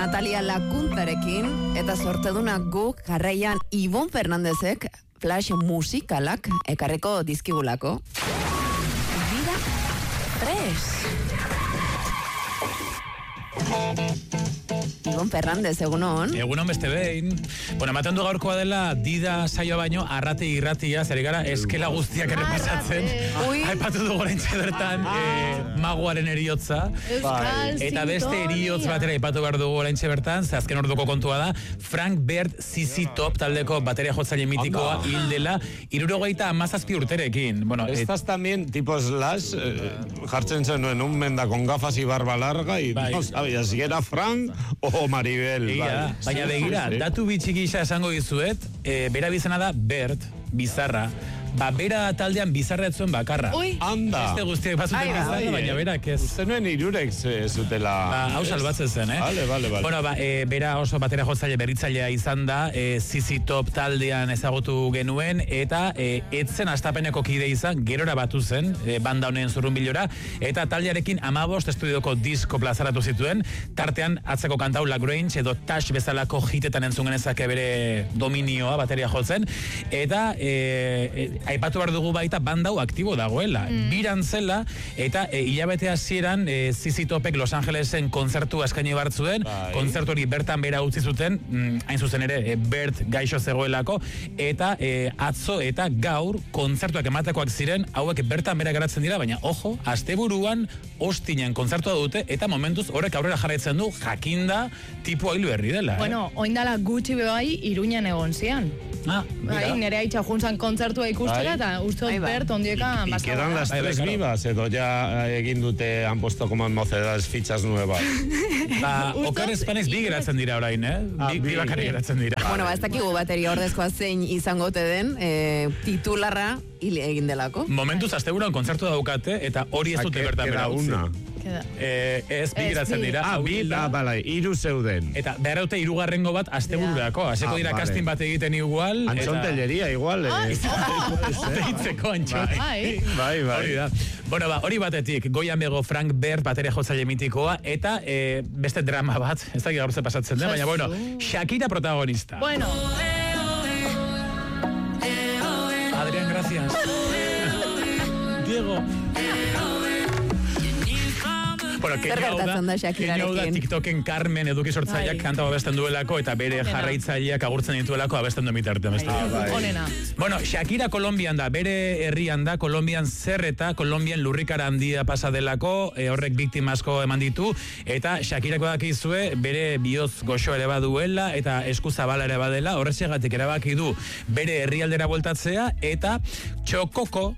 Natalia Lakuntarekin, eta sorteduna guk jarraian Ibon Fernandezek flash musikalak ekarreko dizkigulako. Vida Fresh. Ibon Fernandez, egunon. Egunon beste behin. Bueno, ematen du gaurkoa dela Dida saioa baino arrate irratia, zer gara eskela guztiak ere pasatzen. Aipatu du gorentxe bertan magoaren eriotza. Eta beste eriotz batera aipatu behar dugu gorentxe bertan, ze azken orduko kontua da, Frank Bert CC Top taldeko bateria jotzaile mitikoa hil dela 77 urterekin. Bueno, estas también tipo Slash jartzen zenuen un menda con gafas y barba larga y no sabía si era Frank o Maribel. Baina begira, datu bitxiki isa esango dizuet, bera bizena da Bert, bizarra. Bera taldean bizarra etzuen bakarra. Anda. Este guztiak bazuten bizarra, baina berak ez. Uste nuen irurek zutela. Hau salbatzen zen, Vale. Bueno, bera oso batera jotzaile berritzailea izan da, CC Top taldean ezagutu genuen, eta etzen astapeneko kide izan, gerora batu zen, banda honen zurrunbilora, eta taldearekin 15 estudioko disko plazaratu zituen, tartean atzeko kantau La Grange edo Tash bezalako hitetan entzun genezake bere dominioa bateria jotzen, eta aipatu behar dugu baita bandau aktibo dagoela. Biran zela, eta hilabete hasieran CC Topek Los Angelesen kontzertua eskaini bartzuen, kontzertu hori bertan bera utzi zuten, hain zuzen ere, Bert gaixo zegoelako, eta atzo eta gaur kontzertuak ematekoak ziren, hauek bertan bera geratzen dira, baina ojo, asteburuan ostinen kontzertua dute, eta momentuz horrek aurrera jarraitzen du, jakinda tipua hilu herri dela. Bueno, oindala gutxi bebai Iruñan egon zian. Nere haitxa juntzan kontzertua ikustera eta uste Bert ondieka y quedan las tres vivas edo ya egin dute han puesto como en mocedades fichas nuevas. Okar Espanez bi geratzen dira orain, bi bakari geratzen dira. Bueno, ez dakigu bateria ordezkoa zein izangote den, titularra hil egin delako. Momentuz asteburuan kontzertu daukate eta hori ez dute bertan bera utzi. Ez bi geratzen dira. Hiru zeuden. Eta behar dute hirugarrengo bat astebururako. Haseko dira casting bat egiten igual. Antxontelleria igual. Deitzeko antxon. Bai. Bueno, hori batetik, Goian bego Frank Bert bateria jotzaile mitikoa, eta beste drama bat, ez da gaur ze pasatzen den, baina bueno, Shakira protagonista. Bueno. Adrián, gracias. Diego. Bueno, Kenia da TikToken Carmen eduki sortzaileak kanta abesten duelako eta bere jarraitzaileak agurtzen dituelako abesten du mitarte. Bueno, Shakira Kolombian da, bere herrian da, Kolombian zer eta Kolombian lurrikara handia pasa delako, horrek biktima asko eman ditu, eta Shakirako dakizue bere bihotz goxo ere baduela eta esku zabala ere badela, horrexegatik erabaki du bere herrialdera bueltatzea eta Txoko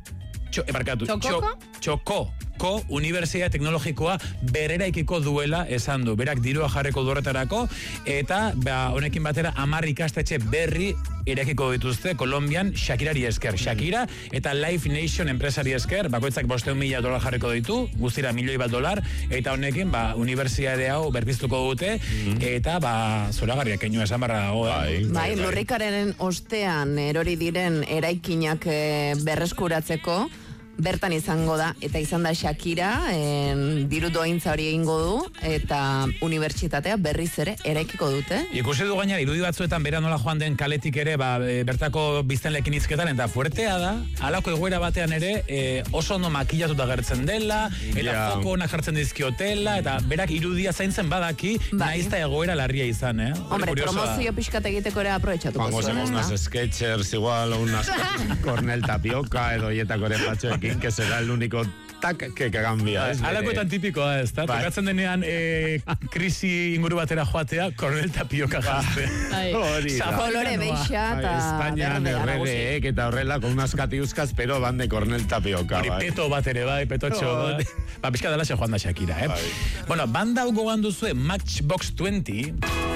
Unibertsitate Teknologikoa berreraikiko duela esan du. Berak dirua jarreko duerretarako eta honekin batera 10 ikastetxe berri irekiko dituzte Kolombian Shakirari esker. Shakira eta Life Nation enpresari esker, bakoitzak $500,000 jarriko ditu, guztira $1,000,000, eta honekin unibertsitate hau berpiztuko dute, eta zoragarriak keinu esan barra dago. Bai, lurrikaren ostean erori diren eraikinak berreskuratzeko, bertan izango da, eta izan da Shakira, diru doaintza hori egingo du, eta unibertsitatea berriz ere eraikiko dute. Ikusi du gaina, irudi batzuetan bera nola joan den kaletik ere, bertako biztenlekin izketan, eta fuertea da, halako egoera batean ere, oso ondo makillatuta gertzen dela, eta foko onak jartzen dizkiotela, eta berak irudia zaintzen badaki, naizta egoera larria izan, Hombre, promozio pixkat egiteko ere aprobetxatuko zuen. Vamos, unas Skechers, igual, unas Cornel Tapioca, edo hietako ere patxoekin, que será el único tac que cambia. Alakoetan tipikoa ez, tokatzen denean krisi inguru batera joatea, Cornel Tapioca jazte. Kolore beixa eta Espainian erredeek eta horrela, con unas katiuskas, pero van de Cornel Tapioca. Hori peto bat ere, petotxo. Pizka dela se joan da Shakira, Bueno, banda hau gogoan duzue Matchbox 20.